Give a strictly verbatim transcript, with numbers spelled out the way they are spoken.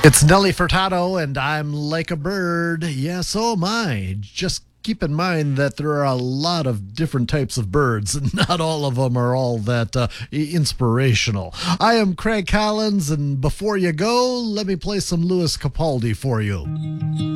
It's Nelly Furtado, and I'm like a bird. Yes, so am I. Just keep in mind that there are a lot of different types of birds, and not all of them are all that uh, inspirational. I am Craig Collins, and before you go, let me play some Louis Capaldi for you.